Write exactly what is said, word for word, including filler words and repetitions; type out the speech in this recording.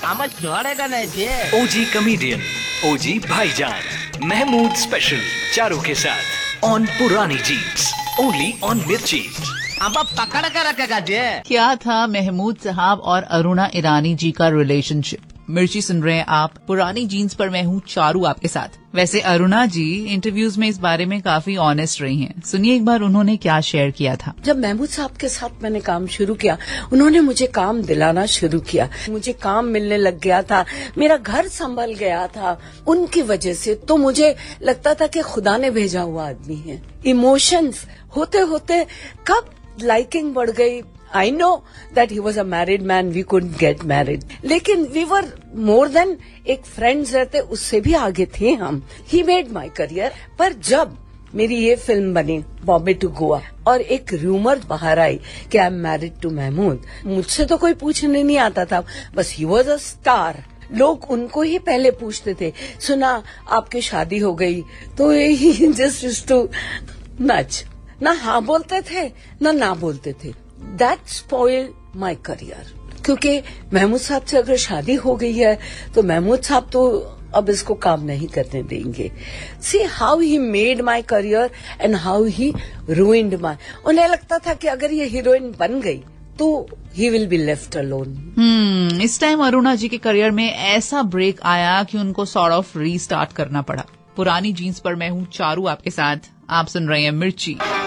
આમાં જોડેगा नहीं थे। ओजी कमेडियन, ओजी भाईजान, महमूद स्पेशल चारों के साथ ऑन पुरानी जीप्स, ओनली ऑन मिर्ची। अब पकड़ कर रखेगा जे। क्या था महमूद साहब और अरुणा ईरानी जी का रिलेशनशिप? मिर्ची सुन रहे हैं आप, पुरानी जीन्स पर मैं हूँ चारू आपके साथ। वैसे अरुणा जी इंटरव्यूज में इस बारे में काफी ऑनेस्ट रही हैं। सुनिए एक बार उन्होंने क्या शेयर किया था। जब महमूद साहब के साथ मैंने काम शुरू किया, उन्होंने मुझे काम दिलाना शुरू किया, मुझे काम मिलने लग गया था, मेरा घर संभल गया था उनकी वजह से। तो मुझे लगता था कि खुदा ने भेजा हुआ आदमी है। इमोशंस होते होते कब लाइकिंग बढ़ गई। I know that he was a married man, we couldn't get married. लेकिन we were more than एक friends रहते, उससे भी आगे थे हम। He made my career। पर जब मेरी ये फिल्म बनी बॉम्बे टू गोवा और एक रूमर बाहर आई कि I am married to Mahmood, मुझसे तो कोई पूछने नहीं आता था, बस he was a star। लोग उनको ही पहले पूछते थे, सुना आपकी शादी हो गई, तो ही जस्ट यूज्ड टू नच, ना हाँ बोलते थे ना ना बोलते थे। That spoiled my career। क्योंकि महमूद साहब से अगर शादी हो गई है तो महमूद साहब तो अब इसको काम नहीं करने देंगे। See how he made my career and how he ruined my। उन्हें लगता था कि अगर ये हीरोइन बन गई तो he will be left alone। हम्म इस टाइम अरुणा जी के करियर में ऐसा ब्रेक आया कि उनको सॉर्ट ऑफ रीस्टार्ट करना पड़ा। पुरानी जीन्स पर मैं हूँ चारू आपके साथ, आप सुन रहे हैं मिर्ची।